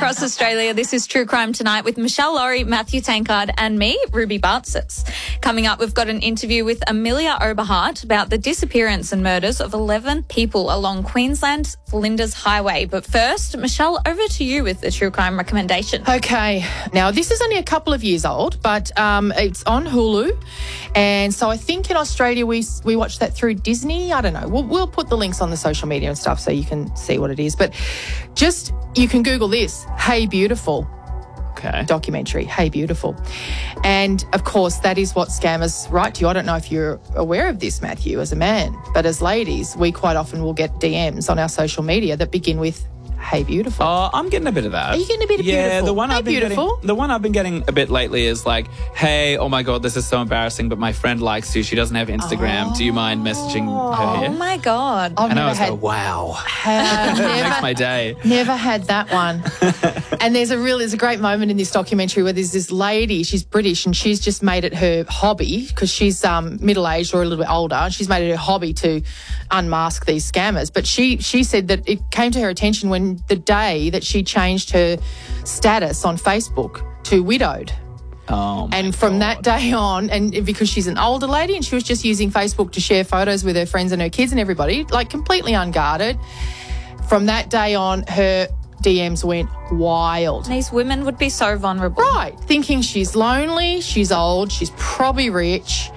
across Australia. This is True Crime Tonight with Michelle Laurie, Matthew Tankard and me, Ruby Bartzis. Coming up, we've got an interview with Amelia Oberhart about the disappearance and murders of 11 people along Queensland's Flinders Highway. But first, Michelle, over to you with the True Crime recommendation. Okay. Now, this is only a couple of years old, but it's on Hulu. And so I think in Australia we watched that through Disney. I don't know. We'll put the links on the social media and stuff so you can see what it is. But just, you can Google this, Hey Beautiful. Okay. Documentary, Hey Beautiful. And, of course, that is what scammers write to you. I don't know if you're aware of this, Matthew, as a man, but as ladies, we quite often will get DMs on our social media that begin with Hey Beautiful. Oh, I'm getting a bit of that. Are you getting a bit of beautiful? Yeah, the one Hey, I've been beautiful. getting. The one I've been getting a bit lately is like, "Hey, oh my god, this is so embarrassing, but my friend likes you. She doesn't have Instagram. Do you mind messaging her?" Oh, Here? my God. I've And I never was had, like, "Wow, never, makes my day." never had that one. And there's a great moment in this documentary where there's this lady, she's British, and she's just made it her hobby because she's middle-aged or a little bit older, and she's made it her hobby to unmask these scammers. But she said that it came to her attention when the day that she changed her status on Facebook to widowed. Oh, my And from God. that day on, and because she's an older lady and she was just using Facebook to share photos with her friends and her kids and everybody, like completely unguarded, from that day on, her DMs went wild. These women would be so vulnerable. Right, thinking she's lonely, she's old, she's probably rich.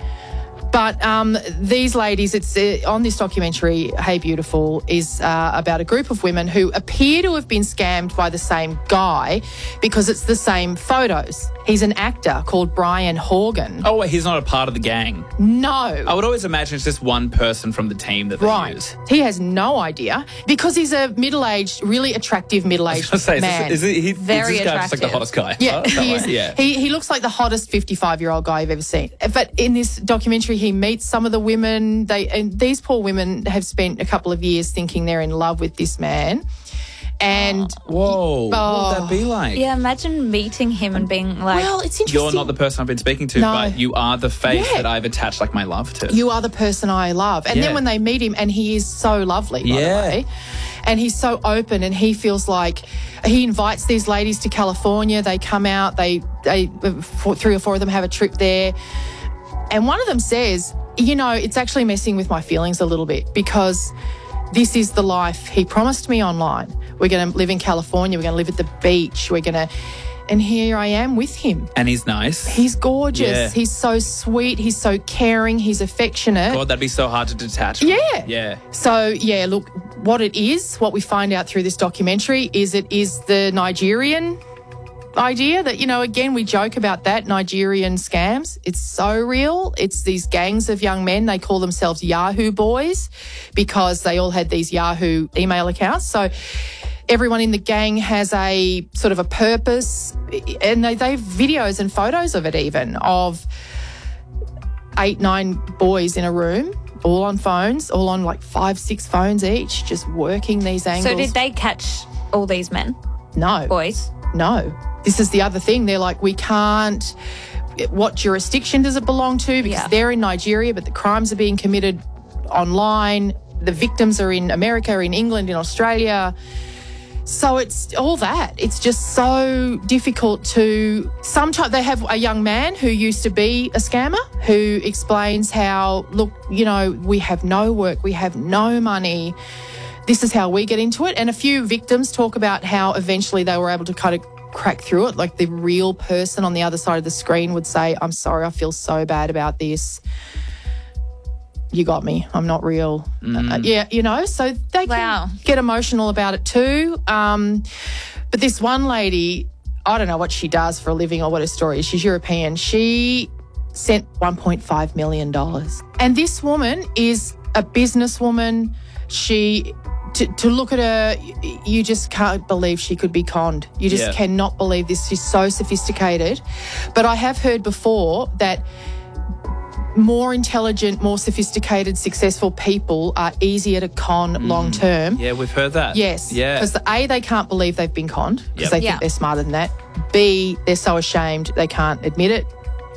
But these ladies, it's on this documentary, Hey Beautiful, is about a group of women who appear to have been scammed by the same guy because it's the same photos. He's an actor called Brian Horgan. Oh, wait, he's not a part of the gang. No. I would always imagine it's just one person from the team that they use. He has no idea because he's a middle-aged, really attractive middle-aged man. Is this Very guy just like the attractive. hottest guy? Yeah, Oh, he that is. way, yeah. He looks like the hottest 55-year-old guy you've ever seen. But in this documentary, he meets some of the women. And these poor women have spent a couple of years thinking they're in love with this man. And Whoa, what would that be like? Yeah, imagine meeting him and being like, well, it's interesting. You're not the person I've been speaking to, No. but you are the face Yeah. that I've attached like my love to. You are the person I love. And Yeah. then when they meet him, and he is so lovely, by the Yeah. way, and he's so open, and he feels like he invites these ladies to California. They come out, they 3 or 4 of them have a trip there. And one of them says, you know, it's actually messing with my feelings a little bit because this is the life he promised me online. We're going to live in California. We're going to live at the beach. And here I am with him. And he's nice. He's gorgeous. Yeah. He's so sweet. He's so caring. He's affectionate. God, that'd be so hard to detach from. Yeah. Yeah. So, yeah, look, what we find out through this documentary is it is the Nigerian idea that, you know, again, we joke about that, Nigerian scams. It's so real. It's these gangs of young men. They call themselves Yahoo boys because they all had these Yahoo email accounts. So everyone in the gang has a sort of a purpose, and they have videos and photos of it even, of 8, 9 boys in a room, all on phones, all on like 5, 6 phones each, just working these angles. so did they catch all these men, No. boys? No. This is the other thing. They're like, we can't. What jurisdiction does it belong to? Because Yeah. they're in Nigeria, but the crimes are being committed online. The victims are in America, in England, in Australia. So it's all that. It's just so difficult to... Sometimes they have a young man who used to be a scammer who explains how, look, you know, we have no work, we have no money. This is how we get into it. And a few victims talk about how eventually they were able to kind of crack through it. Like the real person on the other side of the screen would say, I'm sorry, I feel so bad about this. You got me. I'm not real. Yeah, you know, so they can get emotional about it too. But this one lady, I don't know what she does for a living or what her story is. She's European. She sent $1.5 million. And this woman is a businesswoman. To look at her, you just can't believe she could be conned. You just cannot believe this. She's so sophisticated. But I have heard before that more intelligent, more sophisticated, successful people are easier to con long term. Yeah, we've heard that. Yes. Yeah. Because A, they can't believe they've been conned because Yep. they think they're smarter than that. B, they're so ashamed they can't admit it.